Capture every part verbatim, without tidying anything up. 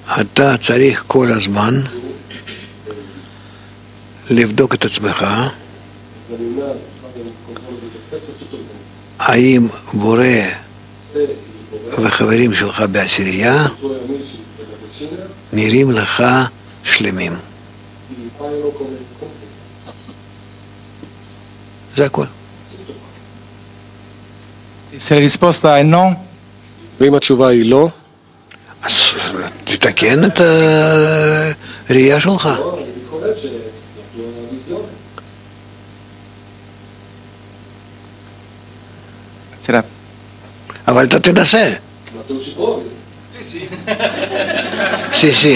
אתה צריך כל הזמן לבדוק את עצמך האם בורא וחברים שלך בעשירייה נראים לך שלמים. זה הכל. Se la risposta è no? ואם התשובה היא לא, אז תתקן את הראייה שלך. אבל אתה תנסה. סי סי.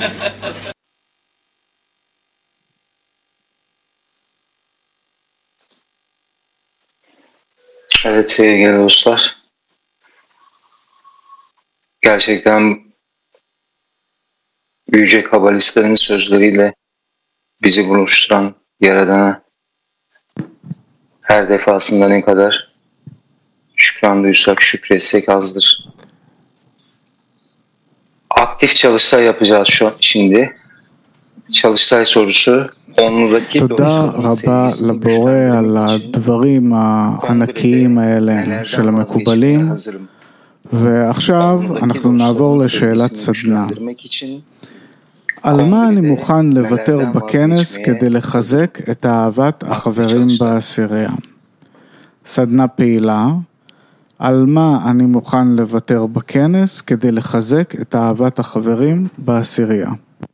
Evet sevgili dostlar, gerçekten Yüce Kabalistlerin sözleriyle bizi buluşturan Yaradan'a her defasında ne kadar şükran duysak, şükretsek azdır. Aktif çalıştay yapacağız şu şimdi. çalıştay sorusu. תודה רבה לבורא על הדברים הענקיים האלה של המקובלים, ועכשיו אנחנו נעבור לשאלת סדנה. על מה אני מוכן לוותר בכנס כדי לחזק את אהבת החברים בעשירייה? סדנה פעילה, על מה אני מוכן לוותר בכנס כדי לחזק את אהבת החברים בעשירייה?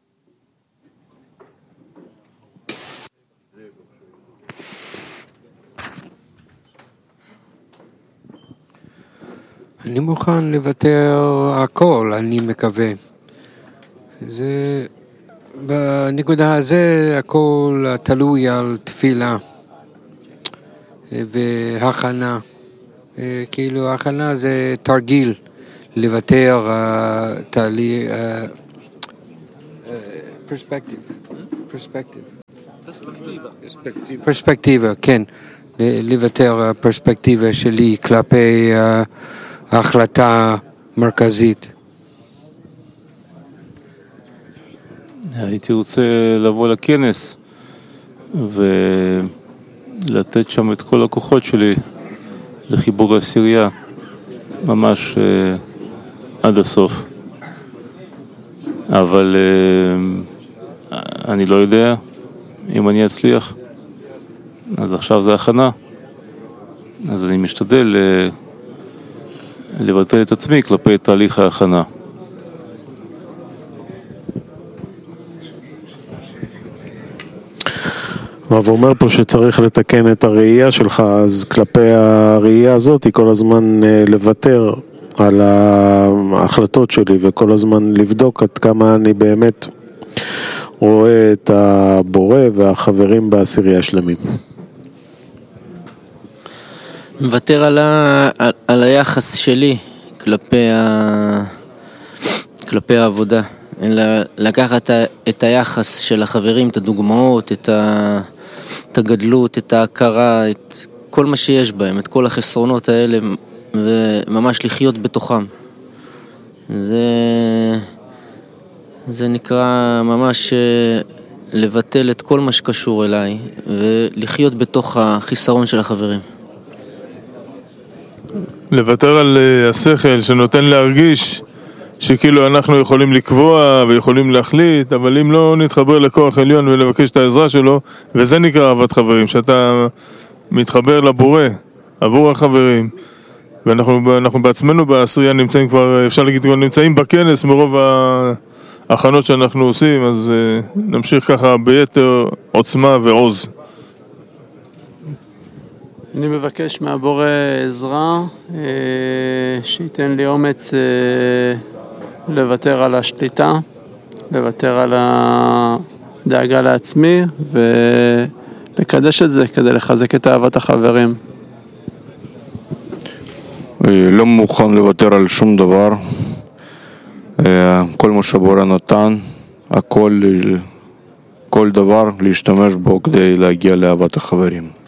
אני מוכן לוותר הכל, אני מקווה. זה, בנקודה הזה הכל תלוי על תפילה והכנה. כאילו הכנה זה תרגיל לוותר תהליך, פרספקטיב, פרספקטיב. פרספקטיבה. פרספקטיבה, כן. לוותר פרספקטיבה שלי כלפי ההחלטה מרכזית. הייתי רוצה לבוא לכנס ולתת שם את כל הכוחות שלי לחיבור העשירייה ממש עד הסוף. אבל אני לא יודע אם אני אצליח. אז עכשיו זה הכנה. אז אני משתדל לבטל את עצמי כלפי תהליך ההכנה. הרב אומר פה שצריך לתקן את הראייה שלך, אז כלפי הראייה הזאת כל הזמן לוותר על ההחלטות שלי וכל הזמן לבדוק עד כמה אני באמת רואה את הבורא והחברים בעשירייה שלמים. מוותר על, ה... על היחס שלי כלפי, ה... כלפי העבודה, אלא לקחת את היחס של החברים, את הדוגמאות, את, ה... את הגדלות, את ההכרה, את כל מה שיש בהם, את כל החסרונות האלה, וממש לחיות בתוכם. זה, זה נקרא ממש לבטל את כל מה שקשור אליי, ולחיות בתוך החיסרון של החברים. לוותר על השכל שנותן להרגיש שכאילו אנחנו יכולים לקבוע ויכולים להחליט, אבל אם לא נתחבר לכוח עליון ולבקש את העזרה שלו, וזה נקרא אהבת חברים, שאתה מתחבר לבורא עבור החברים, ואנחנו אנחנו בעצמנו בעשירייה נמצאים כבר, אפשר להגיד כבר נמצאים בכנס מרוב ההכנות שאנחנו עושים, אז נמשיך ככה ביתר עוצמה ועוז. אני מבקש מהבורא עזרה, שייתן לי אומץ לוותר על השליטה, לוותר על הדאגה לעצמי ולקדש את זה כדי לחזק את אהבת החברים. לא מוכן לוותר על שום דבר, כל מה שבורא נתן, הכל, כל דבר להשתמש בו כדי להגיע לאהבת החברים.